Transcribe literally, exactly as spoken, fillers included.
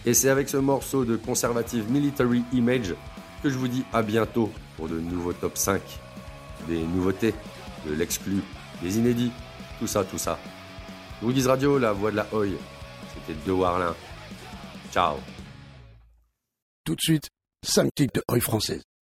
Et c'est avec ce morceau de Conservative Military Image que je vous dis à bientôt pour de nouveaux top cinq, des nouveautés, de l'exclu, des inédits, tout ça, tout ça. Rudies Radio, la voix de la Oi, c'était De Warlin. Ciao. Tout de suite, cinq titres de Oi française.